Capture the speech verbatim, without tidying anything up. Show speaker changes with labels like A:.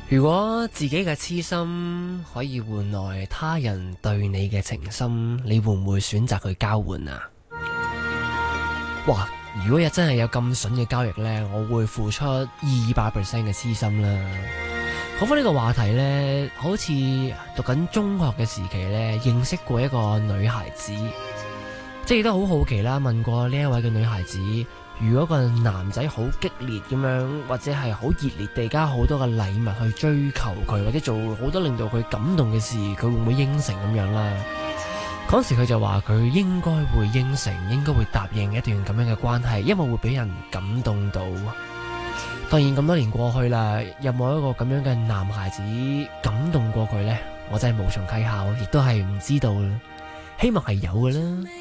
A: 如果自己嘅痴心可以換來他人對你嘅情深，你會唔會選擇去交換啊？哇！如果有真係有咁筍嘅交易呢，我會付出二百 percent 嘅痴心啦。講返呢個話題呢，好似讀緊中學嘅時期呢，認識過一個女孩子，即係亦都好好奇啦，問過呢一位嘅女孩子，如果個男仔好激烈咁樣，或者係好熱烈地加好多嘅禮物去追求佢，或者做好多令到佢感動嘅事，佢會唔會應承咁樣啦？嗰時佢就話佢應該會應承，應該會答應一段咁樣嘅關係，因為會俾人感動到。當然咁多年過去啦，有冇一個咁樣嘅男孩子感動過佢呢？我真係無從稽考，亦都係唔知道啦。希望係有嘅啦。